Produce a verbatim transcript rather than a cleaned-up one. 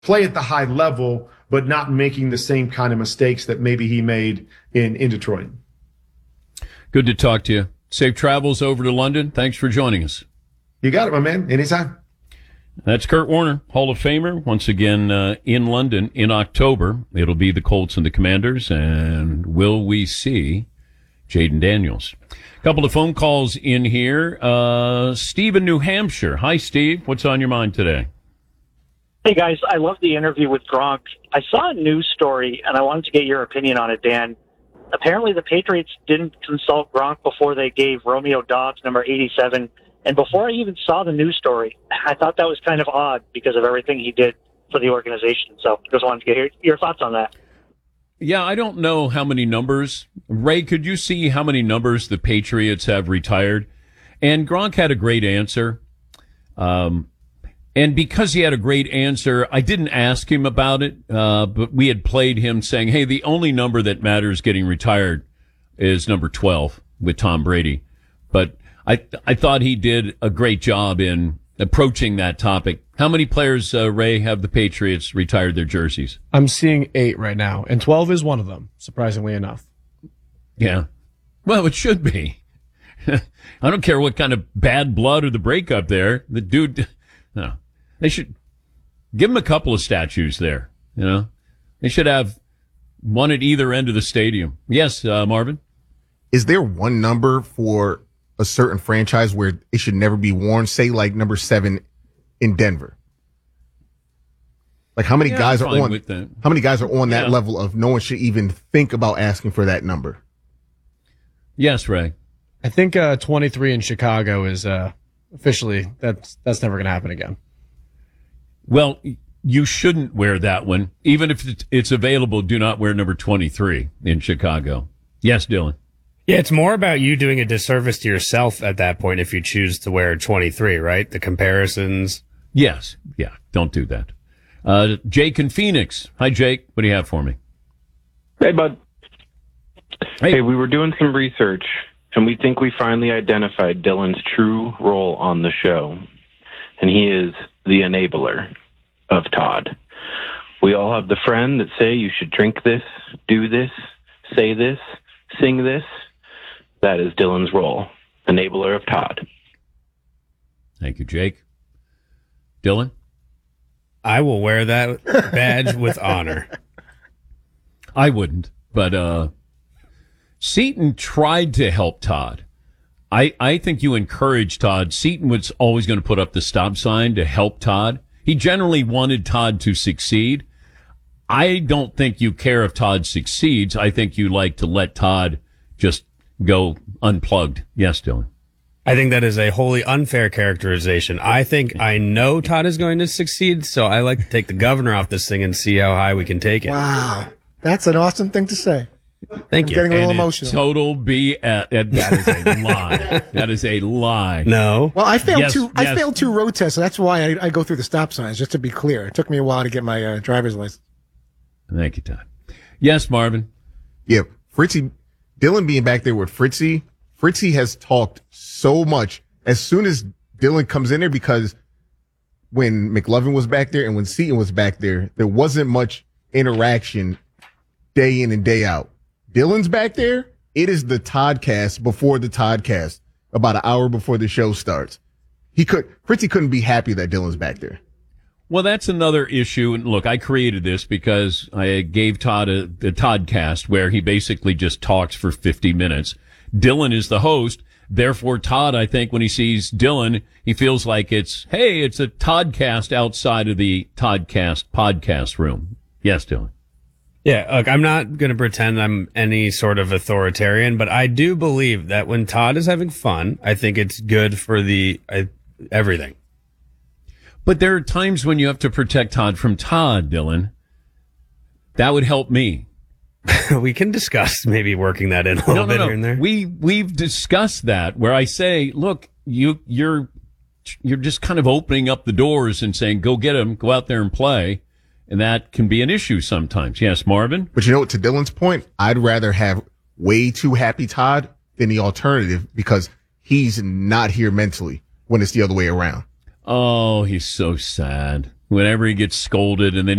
play at the high level, but not making the same kind of mistakes that maybe he made in, in Detroit. Good to talk to you. Safe travels over to London. Thanks for joining us. You got it, my man. Anytime. That's Kurt Warner, Hall of Famer, once again uh, in London in October. It'll be the Colts and the Commanders, and will we see Jaden Daniels? A couple of phone calls in here. Uh, Steve in New Hampshire. Hi, Steve. What's on your mind today? Hey, guys. I love the interview with Gronk. I saw a news story, and I wanted to get your opinion on it, Dan. Apparently, the Patriots didn't consult Gronk before they gave Romeo Doubs number eighty-seven. And before I even saw the news story, I thought that was kind of odd because of everything he did for the organization. So just wanted to get your, your thoughts on that. Yeah, I don't know how many numbers. Ray, could you see how many numbers the Patriots have retired? And Gronk had a great answer. Um, and because he had a great answer, I didn't ask him about it, uh, but we had played him saying, hey, the only number that matters getting retired is number twelve with Tom Brady. But I I thought he did a great job in approaching that topic. How many players, uh, Ray, have the Patriots retired their jerseys? I'm seeing eight right now, and twelve is one of them, surprisingly enough. Yeah. Well, it should be. I don't care what kind of bad blood or the breakup there. The dude, no. They should give him a couple of statues there, you know. They should have one at either end of the stadium. Yes, uh, Marvin? Is there one number for a certain franchise where it should never be worn? Say like number seven in Denver. Like how many yeah, guys I'm are fine on? With that. How many guys are on that yeah. level of no one should even think about asking for that number? Yes, Ray. I think uh, twenty-three in Chicago is uh, officially that's that's never going to happen again. Well, you shouldn't wear that one, even if it's available. Do not wear number twenty-three in Chicago. Yes, Dylan. Yeah, it's more about you doing a disservice to yourself at that point if you choose to wear twenty-three, right? The comparisons. Yes. Yeah. Don't do that. Uh, Jake in Phoenix. Hi, Jake. What do you have for me? Hey, bud. Hey, hey we were doing some research, and we think we finally identified Dylan's true role on the show. And he is the enabler of Todd. We all have the friend that say you should drink this, do this, say this, sing this. That is Dylan's role, enabler of Todd. Thank you, Jake. Dylan? I will wear that badge with honor. I wouldn't, but uh, Seton tried to help Todd. I, I think you encourage Todd. Seton was always going to put up the stop sign to help Todd. He generally wanted Todd to succeed. I don't think you care if Todd succeeds. I think you like to let Todd just go unplugged. Yes, Dylan. I think that is a wholly unfair characterization. I think I know Todd is going to succeed, so I like to take the governor off this thing and see how high we can take it. Wow. That's an awesome thing to say. Thank I'm you. getting a little And emotional. Total B S. That is a lie. That is a lie. No. Well, I failed Yes, two. I yes. failed two road tests, so that's why I, I go through the stop signs. Just to be clear, it took me a while to get my uh, driver's license. Thank you, Todd. Yes, Marvin. Yeah, Fritzy, Dylan being back there with Fritzy, Fritzy has talked so much as soon as Dylan comes in there, because when McLovin was back there and when Seton was back there, there wasn't much interaction day in and day out. Dylan's back there. It is the Toddcast before the Toddcast, about an hour before the show starts. He could, Fritzy couldn't be happy that Dylan's back there. Well, that's another issue. And look, I created this because I gave Todd a, a Toddcast where he basically just talks for fifty minutes. Dylan is the host. Therefore, Todd, I think when he sees Dylan, he feels like it's, hey, it's a Toddcast outside of the Toddcast podcast room. Yes, Dylan. Yeah, look, I'm not going to pretend I'm any sort of authoritarian, but I do believe that when Todd is having fun, I think it's good for the uh, everything. But there are times when you have to protect Todd from Todd, Dylan. That would help me. We can discuss maybe working that in a little no, no, bit no. here and there. We we've discussed that where I say, look, you you're you're just kind of opening up the doors and saying, go get him, go out there and play. And that can be an issue sometimes. Yes, Marvin? But you know what, to Dylan's point, I'd rather have way too happy Todd than the alternative, because he's not here mentally when it's the other way around. Oh, he's so sad. whenever he gets scolded, and then